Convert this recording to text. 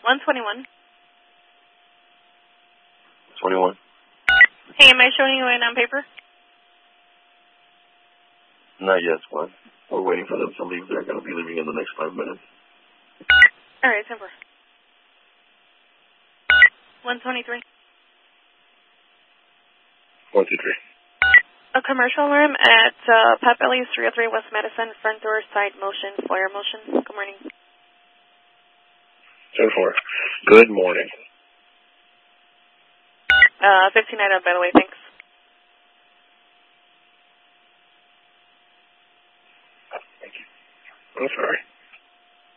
121. 21. Hey, am I showing you in on paper? Not yet, Squad. We're waiting for them to leave. They're going to be leaving in the next 5 minutes. All right, 10-4. 123. 123. A commercial room at Potbelly's 303 West Madison, front door side motion, flare motion. Good morning. 10-4. Good morning. 15 item, by the way, thanks. Thank you. I'm sorry.